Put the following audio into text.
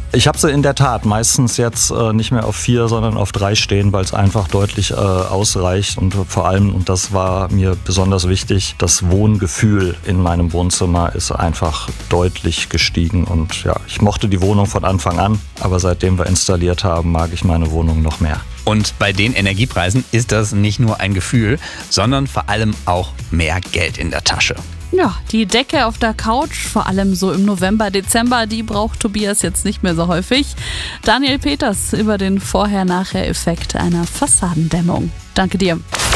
Ich habe sie in der Tat meistens jetzt nicht mehr auf 4, sondern auf 3 stehen, weil es einfach deutlich ausreicht und vor allem, und das war mir besonders wichtig, das Wohngefühl in meinem Wohnzimmer ist einfach deutlich gestiegen und ja, ich mochte die Wohnung von Anfang an, aber seitdem wir installiert haben, mag ich meine Wohnung noch mehr. Und bei den Energiepreisen ist das nicht nur ein Gefühl, sondern vor allem auch mehr Geld in der Tasche. Ja, die Decke auf der Couch, vor allem so im November, Dezember, die braucht Tobias jetzt nicht mehr so häufig. Daniel Peters über den Vorher-Nachher-Effekt einer Fassadendämmung. Danke dir.